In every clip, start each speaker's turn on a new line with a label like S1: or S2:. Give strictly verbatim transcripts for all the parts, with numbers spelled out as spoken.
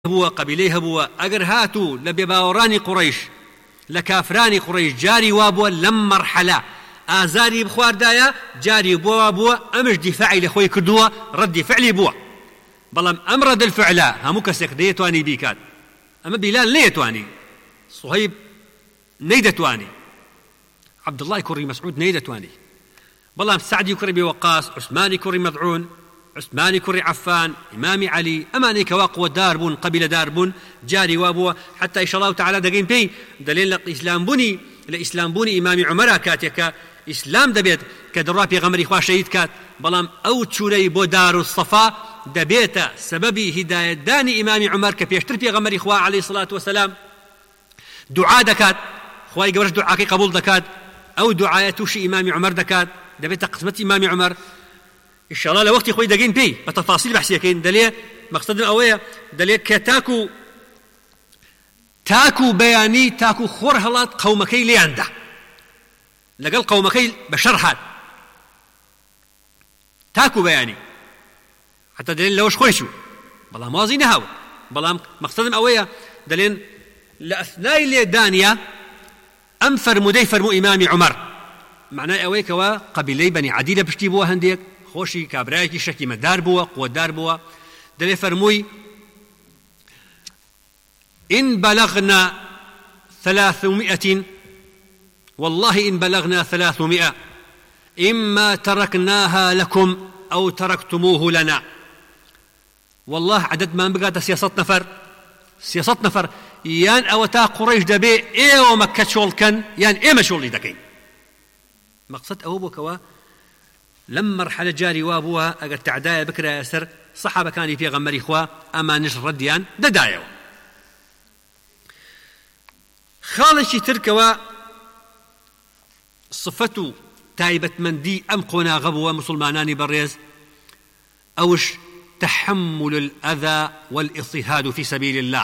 S1: هو قبيليه هو أجر هاتو لبيباوراني قريش لكافراني قريش جاري وابوا لم مرحلة آزاري بخوار دايا جاري بوا بوا أمش دفاعي لخوي كردوا رد فعلي بوا بلام أمرد الفعلاء همو كسيق ديتواني بيكات أما بلال نيتواني صهيب نيدتواني عبد الله كوري مسعود نيدتواني بلام سعدي كوري وقاص عثماني كوري مضعون عثماني كوري عفان إمامي علي أماني كواقوة داربون قبيلة داربون جاري وابوا حتى إن شاء الله تعالى دقين بي دليل إسلام بني لإسلام بني إمامي عمر كاتيكا إسلام دبيت كدرا بيغمري خواه شهيد كات بلام أو تشوري بو دار الصفا دبيت سببي هداية داني إمامي عمر كبيشتر بيغمري خواه عليه الصلاة والسلام دعاء دكات خواه يقبرش دعاكي قبول دكات أو دعاية توشي إمامي عمر دكات دبيت قسمة إمامي عمر إن شاء الله لوقت خوي دقين بي بتفاصيل بحثية كين دليل مقصد أوية دليل كتاكو تاكو بياني تاكو خور هلات قومكي ليانده لقل قومكي بشرحات تاكو بياني حتى دليل لوش خويشو بلا مازي نهاو بلا مقصد أوية دليل لأثناء اللي دانيا أم فرمودي فرمو إمامي عمر معناه أوية كوا قبيلي بني عديلة بشتيبوها هنديك خوشي كابرايكي شكي مدار بوا قوة دار بوا دلي فرموي إن بلغنا ثلاثمائة والله إن بلغنا ثلاثمائة إما تركناها لكم أو تركتموه لنا والله عدد ما بقى سياسة نفر سياسة نفر يان أوتا قريش دبي إيه ومكة شول كان يان إيه مشول دكين مقصد أبو كوا لما مرحلة جاري وابوها أقر تعدايا بكرة يسر صحابة كان في غمري إخوة أما نشر رديان ددايا خالشي تركوا صفتو تايبة مندي أم قونا غبوة مسلمانان بريز أوش تحمل الأذى والاضطهاد في سبيل الله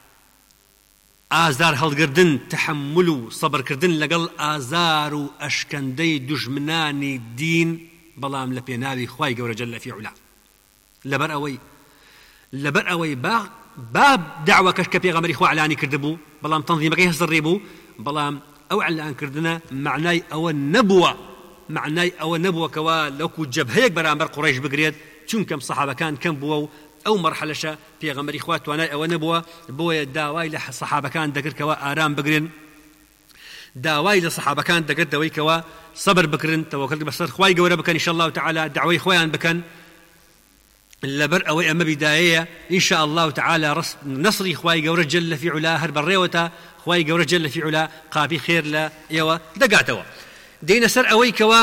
S1: آزار هالقردن تحملوا صبر كردن لقل آزار أشكندي دجمناني الدين بلام لبيناوي خواي قورة جل في علا لبر أوي لبر أوي باب باب دعوة كشكبي غمري خوا علاني كردبو بلام تنظيم كيه صريبو بلام أو علان كردنا معناي أو النبوة معناي أو النبوة كوا لوكو جبهيك برامبر قريش بقريد چون كم صحابة كان كم بوو أو مرحلة شا في غمري خوات وانا أو نبوة بويا داواي لصحابة كان دقر كوا آرام بقرين داواي لصحابة كان دقر دوي كوا صبر بكرن توكلت بصر خواي قورا بكن إن شاء الله تعالى دعوي خويان بكن لبر أوي أما بداية إن شاء الله تعالى رس نصري خواي قورا جل في علا هرب الريوتا خواي قورا جل في علا قافي خير لا يوا دقاتوا دينا سر أوي كوا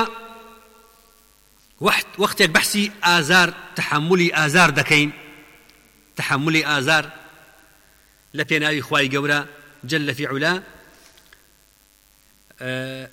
S1: وقت وقتك بحثي آزار تحملي آزار دكين تحملي آزار لبيناوي خواي قورا جل في علا أه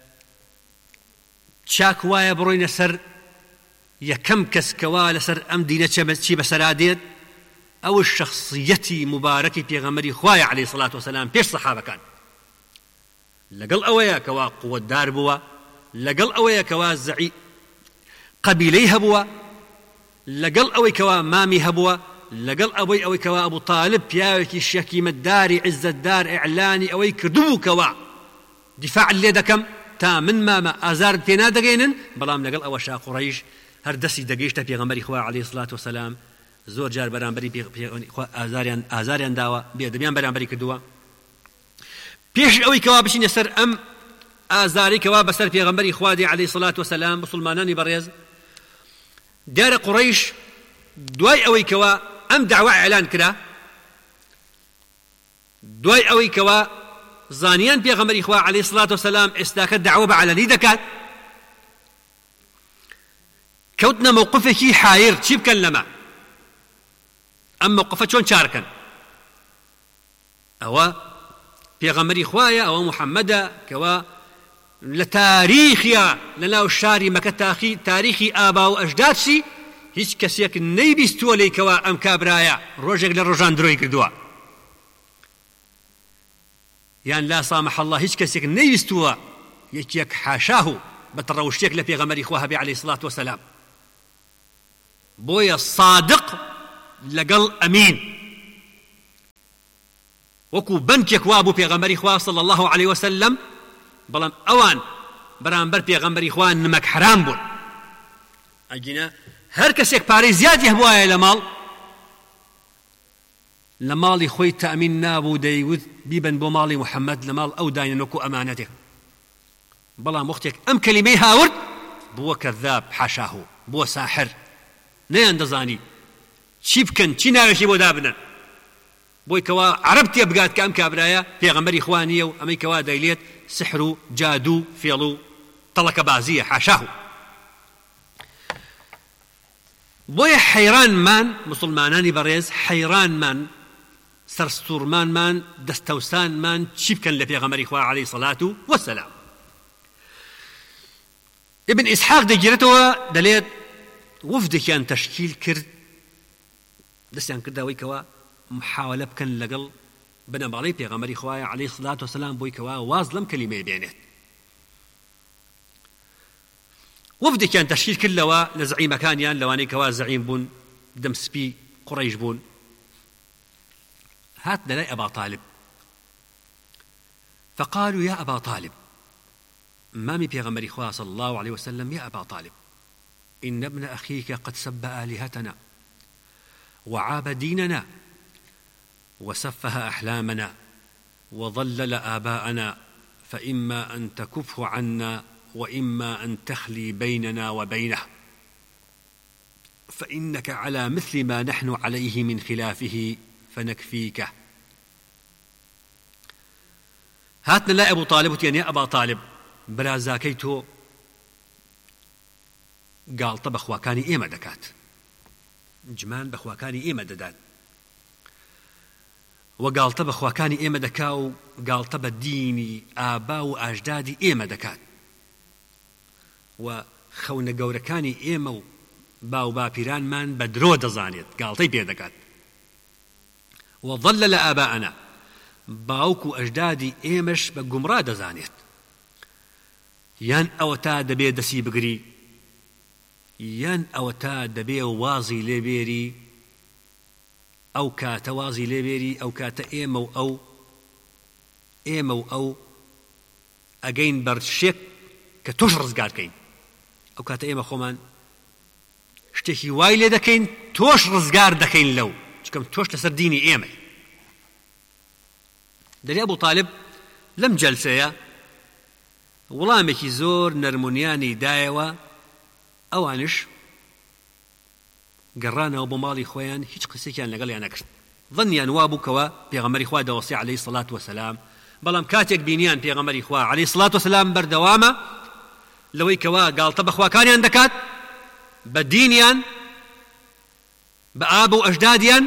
S1: شاك وايا بروين سر يكم كس كوا لسر أم دينة شي بسراديد أو الشخصيتي مباركة في غمري خوايا عليه الصلاة والسلام بيش صحابة كان لقل أويا كوا قوة دار بوا لقل أويا كوا زعي قبيلي هبوا لقل أوي كوا مامي هبوا لقل أوي أوي كوا أبو طالب ياوكي الشكي مداري عز الدار إعلاني أوي كردبو كوا دفاع اللي دكم تا من ماما آزار تينا دقينن بلام لقل أوى شا قريش هر دسي دقيشتا في غمري خواه عليه الصلاة والسلام زور جار برانبري في خواه آزاريان آزاريان داوا بيدبيان برانبري كدوا بيش أوي كوا بشين يسر أم آزاري كوا بسر في غمري خواه دي عليه الصلاة والسلام بسلماناني بريز دار قريش دواي أوي كوا أم دعوة إعلان كدا دواي أوي كوا زانيان بيغمر إخوة عليه الصلاة والسلام استاكت دعوة على ليدكات كوتنا موقفه حاير تشيب كلمة أم موقفه شون شاركا أو بيغمر إخوة أو محمد كوا لتاريخيا لنا الشاري مكتاخي تاريخي آبا وأجدادسي هيش كسيك نيبستو لي كوا أم كابرايا روجك للرجان دروي كردوا يعني لا سامح الله هيش كسيك نيستوا يكيك حاشاه بتروشيك لبي غمر إخوها بي عليه الصلاة والسلام بويا الصادق لقل أمين وەکو بنکێک وا بوو پێغەمبەری خوا صلی الله عليه وسلم بەڵام ئەوان بەرامبەر پێغەمبەری خوا نمەک حرام بوون ئەگینە هەر کەسێک پارەی زیادی هەبوایە لە ماڵ لە ماڵی خۆی تەئمین نابوو دەیوت بیبن بۆ ماڵی محەممەد لە ماڵ ئەو داینن وەکو ئەمانەتێک بەڵام وەختێک ئەم کەلیمەی هاورد بووە کەذاب حاشاه بووە ساحر نەیان دەزانی چی بکەن چی ناوێکی بۆ دابنن بۆی کەوا عەرەب تێ بگات کە ئەم کابرایە پێغەمبەری خوا نییە و ئەمەی کەوا دەیلێت سحر و جادو فێڵ و تەڵەکە بازیە حاشاه بۆیە حەیرانمان مسلمانانی بەڕێز حەیرانمان سەرسوورمانمان دەستەوسانمان چی بکەن لە پێغەمبەری خوا عەلەیهی سەڵات وەسەلام ابن ئیسحاق دەگیرێتەوە دەلێت وفدێکیان تەشکیل کرد دەستیان کردەوەی کەوا محاولە بکەن لەگەڵ بنەماڵەی پێغەمبەری خوایە عەلەیهی سەڵات وەسەلام بۆی کەوا واز لەم کەلیمەیە بێنێت وفدێکیان تەشکیل کرد لەوە لە زەعیمەکانیان لەوانەی کەوا زەعیم بوون دەمسپی قوڕەیش بوون هات لەلای ئەبا طالب فقالوا يا أبا طالب مامي بيغمري خواه صلى الله عليه وسلم يا أبا طالب إن ابن أخيك قد سب آلهتنا وعاب ديننا وسفه أحلامنا وضلل آباءنا فإما أن تكفه عنا وإما أن تخلي بيننا وبينه فإنك على مثل ما نحن عليه من خلافه فنكفيك هاتنا لا أبو طالب يعني أبا طالب برازاكي تو قال طب أخواكاني إيما دكات جمان بأخواكاني إيما ددان وقال طب أخواكاني إيما دكاو قال طب الديني آباو أجدادي إيما دكات وخون قوركاني إيما باو باپیران من بدرو دزانيت قالتي بيدكات وظلل آباءنا باوكو أجدادي إيمش بقمرا دزانيت يان أوتا دبي دسي بقري يان أوتا دبي وازي لبيري أو كات وازي لبيري أو كات إيمو أو إيمو أو أجين برشيك كتوش رزقار كين أو كات إيمو خومان شتێکی وای لێ دەکەین تۆش ڕزگار دەکەین لەو چکەم تۆش لەسەر دینی ئێمە دەری ئەبوو طالب لەم جەلسەیە وەڵامێکی زۆر نەرمونیانی دایەوە ئەوانش گەڕانەوە بۆ ماڵی خۆیان هیچ قسێکیان لەگەڵیان نەکرد ظنیان وا بوو کەوە پێغەمبەری خوا دەوەسی عەلەیهی سەڵات وەسەلام بەڵام کاتێک بینیان پێغەمبەری خوا عەلەیهی سەڵات وەسەلام بەردەوامە لەوەی کەوا گاڵتە بەخواکانیان دەکات بدينيان بآب وأجداديان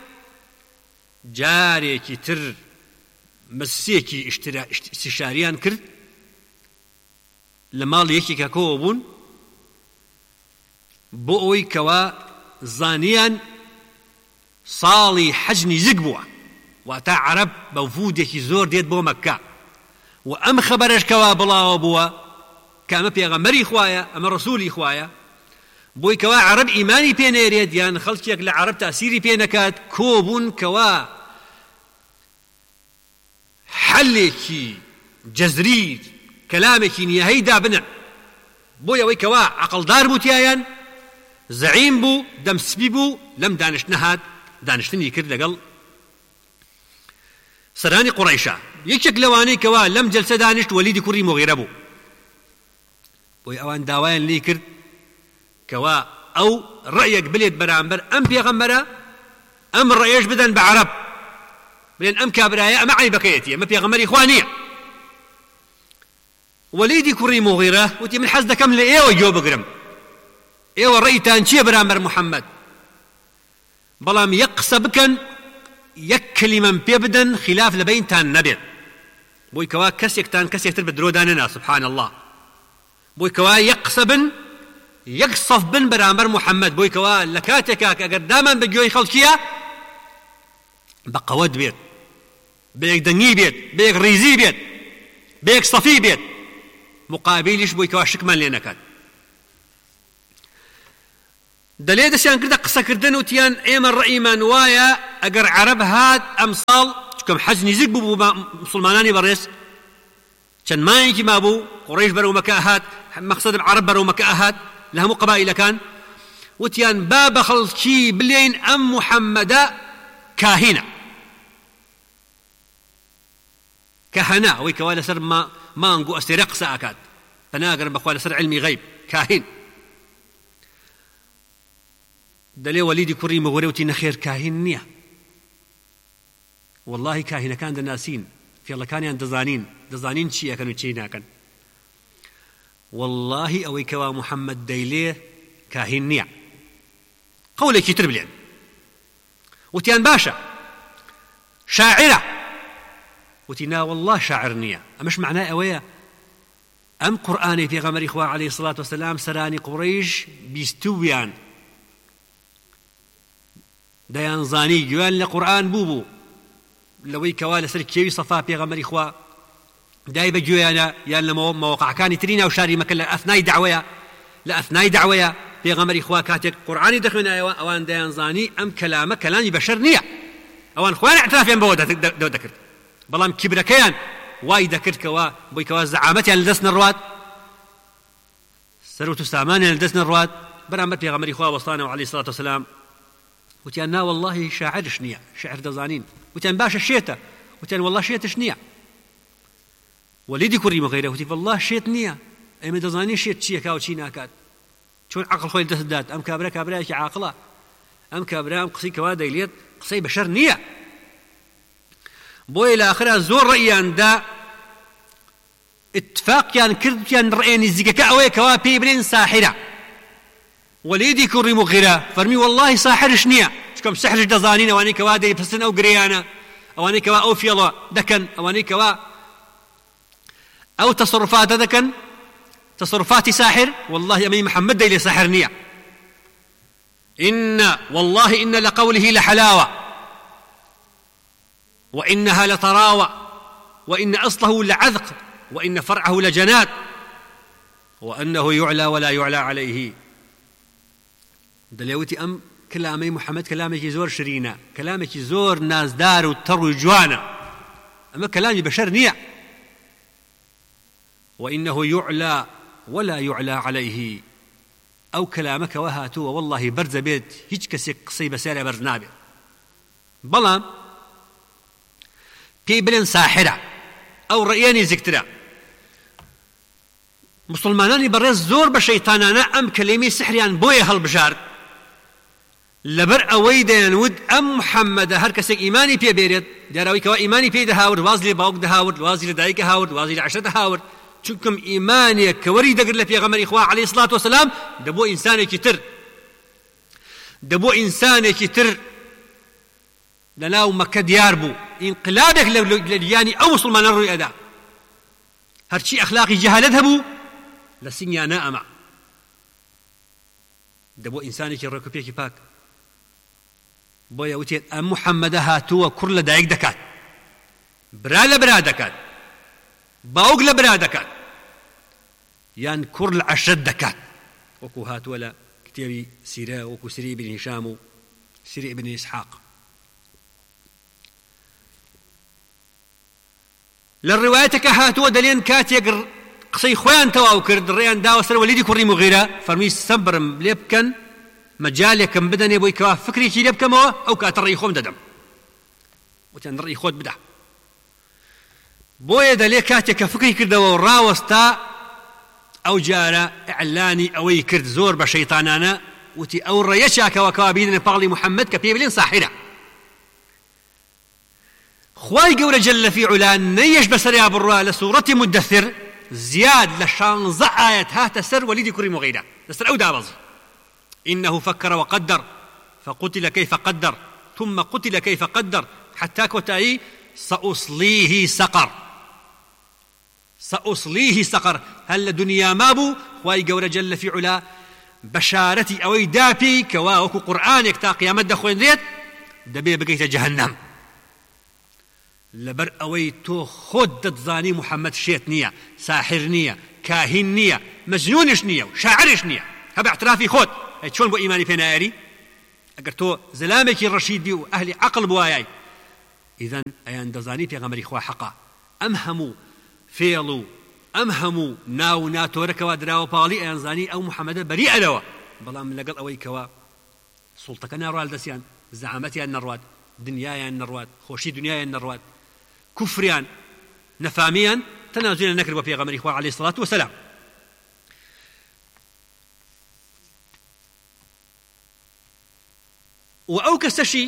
S1: جاريكي تر مسيكي استشاريان كرد لمال يكي كاكوبون بؤوي كوا زانيان صالي حجني زقبوا واتا عرب بوفوديكي زور ديت بو مكة وأم خبرش كوا بلا وبوا كاما بيغمري خوايا أما رسولي خوايا بۆی کەوا عەرەب ئیمانی پێ نێرێت یان خەڵکێک لە عەرەب تاسیری پێ نەکات کۆبوون کەوا حەلێکی جەزری کەلامێکی نیەهەی دابنن بۆی ئەوەی کەوا عەقڵدار بوو تیایان زەعیم بوو دەمسپی بوو لەم دانیشتنە هات دانیشتنی کرد لەگەڵ سەرانی قوڕەیشە یەکێک لەوانەی کەوا لەم جەلسە دانیشت وەلیدی کوڕی مۆغیرە بوو بۆی ئەوان داوایان لێ کرد كوا أو رأيك بليت برامبر أم بيغمبرا أم الرأيش بدن بعرب بلين أم كابرايا أم عي بكيتي أم بيغمبر إخوانية وليدي كري مغيرة وتي من حزد كم لإيوة جو بقرم إيوة الرأي تانشي برامبر محمد بلام يقصبكن يكلما بيبدن خلاف لبين تان نبي بوي كوا كسيك تان كسيك تربد روداننا سبحان الله بوي كوا يقصبن يقصف بن برامبر محمد بوي كوا لكاتكاك اگر داما بجوي خلقيا بقود بيت بيك دني بيت بيك ريزي بيت بيك صفي بيت مقابلش بوي كوا شكمان لينكات دليل دسيان كردا قصة كردن وتيان ايما الرأي من وايا اگر عرب هات امصال چکەم حەج نزیک بوو بۆ مسلمانانی بەڕێز چەند مایەکی مابوو قوڕیش بەرەو مەکە ئەهات مەقسەدم عەرەب بەرەو مەکە ئەهات لە هەموو قەبائیلەکان وتیان با بە خەڵکی بلێن ئەم محەممەدە کاهینە كهنا ئەوەی کەوا لەسەر مانگ و ئەستێرە قسە ئاکات بەناگەڕن بەخوا لەسەر علمی غەیب کاهین دەڵێ وەلیدی کوڕی مەغوورە وتی نەخێر کاهین نییە واللهی کاهینەکان دەناسین فێڵەکانیان دەزانین دەزانین چی ئەکەن و چی ناکەن واللهی ئەوەی کەوا محەممەد دەیلێ کاهین نییە قەولێکی تر بلێن وتیان باشە شاعرە وتی نا والله شاعر نییە ئەمەش معنای ئەوەیە ئەم قورئانی پێغەمبەری خوا عەلەیهی سڵات وسەلام سەرانی قوڕەیش بیستویان دەیانزانی گوێیان لە قورئان بوو بوو لەوەی کەوا لەسەر کێوی سەفا پێغەمبەری خوا دای بە گوێیانە یان لە مەوەقعەکانی تری ناو شاری مەکە لە ئەثنای دەعوەیە لە ئەثنای دەعوەیە پێغەمبەری خوا کاتێک قورئانی دەخوێنایەوە ئەوان دەیانزانی ئەم کەلامە کەلامی بەشەر نییە ئەوان خۆیان اعترافیان بەوە دەکرد بەڵام کیبرەکەیان وای دەکردکەوە بۆی کەوا زەعامەتیان لەدەست نەڕوات سەرۆت و سامانیان لەدەست نەڕوات بەرامبەر پێغەمبەری خوا وەستانەوە عەلەیهی سڵات وسەلام وتیان نا والله شاعرش نییە شعر دەزانین وتیان باشە شێتە وتیان والله شێتش نییە وەلیدی کوڕی مغیرە وتی والله شێت نییە ئێمە دەزانین شێت چییەکا و چی ناکات چۆن عەقڵ خۆی دەست دات ئەم کابرا کابرایەکی عاقڵە ئەم کابرا ئەم قسەی کەوا دەیلێت قسەی بەشەر نییە بۆیە لە ئاخرا زۆر ڕەئیاندا اتفاقیان کردیان ڕێی نزیکەکە ئەوەیە کەوا پێی بڵێن ساحرە وەلیدی کوڕی مغیرە فەرمی والله ساحرش نییە چکەم سحرش دەزانین ئەوانەی کەوا دەیپرسن ئەو گرەیانە ئەوانەی کەوا ئەو فێڵە دەکەن ئەوانەی کەوا ئەو تەسەڕوفاتە دەکەن تصرفات ساحر والله أمي محمد ديلي ساحر نية إن والله إن لقوله لحلاوة وإنها لطراوة وإن أصله لعذق وإن فرعه لجنات وأنه يعلى ولا يعلى عليه دليوتي أم كلامي محمد كلامك زور شرينا كلامك زور ناس دار وتروي جوانا أما كلامي بشر نية وإنه يعلى ولا يعلى عليه أو كلامك وهاتوا والله برز بيت هيج كسي قصي بسالة برز نابي بلام بي بلن ساحرة أو رأياني زكترا مسلماناني برز زور بشيطانانا أم كلمي سحريان بوي هالبجار لبر أويدين ود أم محمد هر كسي إيماني بي بيريد داراوي كوا إيماني بي دهاورد وازلي باوك دهاورد وازلي دايك هاورد وازلي عشرة دهاورد چونکم ئیمانێک کە وەری دەگرت لە پێغەمبەری خوا عەلەیهی سڵات وسەلام دەبوو ئینسانێکی تر دەبوو ئینسانێکی تر لەناو مەکە دیار بوو ئینقلابێک لە گیانی ئەو مسڵمانە ڕووی ئەدا هەرچی ئەخلاقی جەهالەت هەبوو لە سینگیانە ئەمە دەبوو ئینسانێکی ڕێکوپێکی پاک بۆیە وتێت ئەم محەممەدە هاتووە کوڕ لە دایک دەکات برا لە برا دەکات باوك لبرا دكات يان كرل عشد دكات وكو هات ولا كتابي سيرة وكو سيري بن هشام سيري بن إسحاق للروايتك هات ودلين كات يقر قصي خوان تواو كرد الريان دا وسر وليدي كري مغيرة فرمي سبرم ليبكن مجالكم بدن يبوي كوا فكري كي ليبكم أو كات الرئي خوم ددم وتن الرئي خود بدا بۆیە دەلێ کاتێک کە فکری کردەوە و ڕاوەستا ئەو جارە ئیعلانی ئەوەی کرد زۆر بە شەیطانانە وتی ئەو ڕێیە چاکەوە کەوا بینن پاڵی محەممەد کە پێی بڵێن ساحرە خوای گەورە جەلە فی عولا نەیەش بەسەریا بڕوا لە سوورەتی مدەثر زیاد لە شانزە ئایەت هاتە سەر وەلیدی کوڕی مغیرە لەسەر ئەو دابەزی إنه فكر وقدر فقتل كيف قدر ثم قتل كيف قدر حتى كوتاي سأصليه سقر سأصليه سقر هل دنيا مابو خواي قول جل في علا بشارتي أوي دابي كواوكو قرآنك تا قيامت دخوين ريت دبي بقيت جهنم لبر أوي تو خود تظاني محمد شيت نية ساحر نية كاهن نية مجنونش نية شاعرش نية هبا اعترافي خود شلون بو إيماني فينا ياري أقر تو زلامك الرشيد بيو أهلي عقل بواياي إذن أيان دزاني في غمر إخوة حقا أمهموا فيلوا أمهموا ناو ناتورك ودراو بالي أيان زاني أو محمد بريء لوا بلام لقل أوي كوا سلطة ناروال دسيان زعامتي النرواد دنياي النرواد خوشي دنياي النرواد كفريان نفاميا تنازلنا نكرب في غمر إخوة عليه الصلاة والسلام وأو كستشي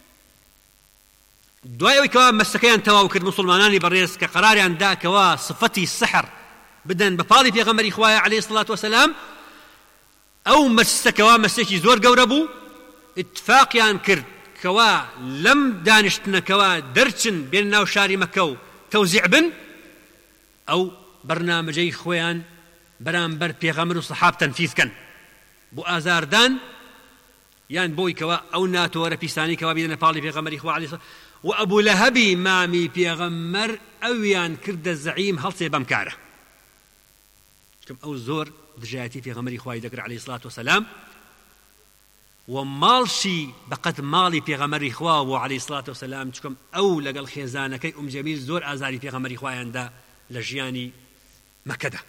S1: دوای کەوا مەسەکەیان تەواو کرد مسلمانانی بەڕێز کە قەراریان دا کەوا صفەتی سحر بدەن بە پاڵی پێغەمبەری خوایە عەلەیهی سڵات وەسەلام ئەو مەسەکەوا مەسێکی زۆر گەورە بوو ئیتفاقیان کرد کەوا لەم دانیشتنەکەوا دەرچن بێن ناو شاری مەکە و تەوزیع بن ئەو بەرنامەجەی خۆیان بەرامبەر پێغەمبەر و سەحاب تەنفیذ کەن بۆ ئازاردان یان بۆی کەوا ئەو ناتۆرە پیسانی کەوا بێنە پاڵی پێغەمبەری خوا عەلەیهی وأبو لهبي مامي بيغمر أويان كرد الزعيم هلسي بمكاره كم أو زور دجاتي في غمري خواي ذكر عليه الصلاة والسلام ومالشي بقت مالي في غمري خواه عليه الصلاة والسلام كم أو لقل خيزانة كي أم جميل زور أزاري في غمري خواي عند لجياني مكده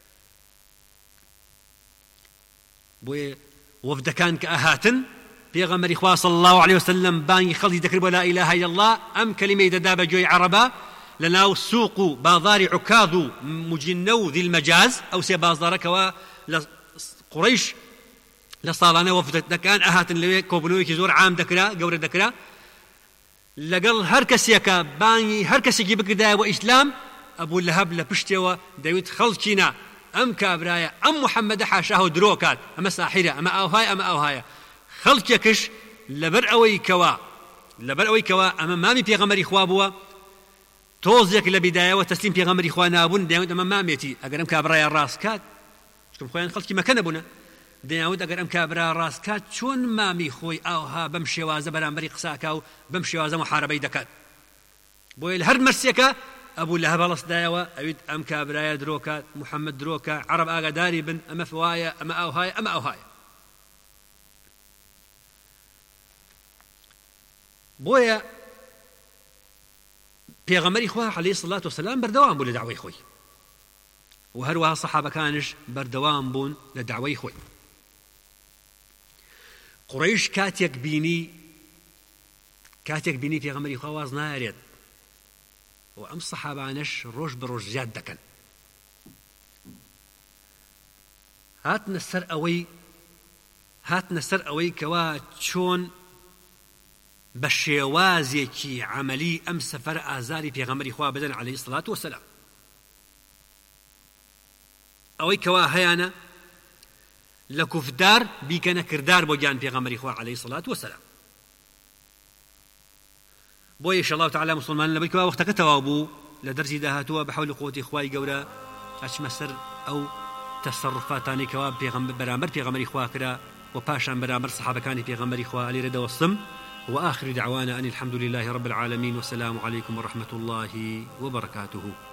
S1: بوي وفد كان كأهاتن پێغەمبەری خوا صلی الله عليه وسلم بانگی خەڵکی دەکرد بۆ لا إله إلا الله ئەم کەلیمەی دەدا بە گوێی عەرەبا لەناو سووق و بازاری عکاظ و مجنە و ذی المەجاز ئەو سێ بازاڕەکەوە لە قوڕەیش لە ساڵانە وەفدەکان ئەهاتن لەوێ کۆبوونەوەیەکی زۆر عام دەکرا گەورە دەکرا لەگەڵ هەر کەسێکە بانگی هەر کەسێکی بکردایە بۆ ئیسلام ئەبوو لەهەب لە پشتێوە دەوێت خەڵکینە ئەم کابرایە ئەم محەممەدە حاشاه و درۆ کات ئەمە ساحیرە ئەمە ئاوهای ئەمە ئاوهایە خەڵکێکش لەبەر ئەوەی کەوا لەبەر ئەوەی کەوا ئەمە مامی پێغەمبەری خوا بووە تۆزێک لە بیدایەوە تەسلیم پێغەمبەری خوا نابوون دەیانوت ئەمە مامێتی ئەگەر ئەم کابرایە ڕاست کات چکم خۆیان خەڵکی مەکە نەبوونە دەیانوت ئەگەر ئەم کابرا ڕاست کات چۆن مامی خۆی ئاوها بەم شێوازە بەرامبەری قساکا و بەم شێوازە محارەبەی دەکات بۆیە لە هەر مەرسێکە ئەبوو لە هەبەڵەسدایەوە ئەویت ئەم کابرایە درۆکات محەممەد درۆکە عەرەب ئاگاداری بن ئەمە فوایە ئەمە ئاوهایە ئەمە ئاوهایە بۆیە پێغەمبەری خوا عەلەیهی سڵات وسەلام بەردەوام بوو لە داوای خۆی و هەروەها سەحابەکانش بەردەوام بوون لە داوای خۆی قوڕەیش کاتێک بینی کاتێک بینی پێغەمبەری خوا واز نارێت و ئەم سەحابانەش ڕۆژ بە ڕۆژ زیاد دەکەن هاتنە سەر ئەوەی هاتنە سەر ئەوەی کەوا چۆن بە شێوازێکی عەمەلی ئەم سەفەر ئازاری پێغەمبەری خوا بدەن عەلەیهی سڵات وسەلام ئەوەی کەوا هەیانە لە کوفدار بیکەنە کردار بۆ گیان پێغەمبەری خوا عەلەیهی سڵات وسەلام بۆیە ئینشەڵڵا تەعالا مسلمان لەبەر کەوا وەختەکە تەواو بوو لە دەرسی داهاتووە بە حەولی قووەتی خوای گەورە ئەچمە سەر ئەو تەسەڕوفاتانی کەوا بەرامبەر پێغەمبەری خوا کرا و پاشان بەرامبەر سەحابەکانی پێغەمبەری خوا لێرە دەوەستم وآخر دعوانا أن الحمد لله رب العالمين والسلام عليكم ورحمة الله وبركاته.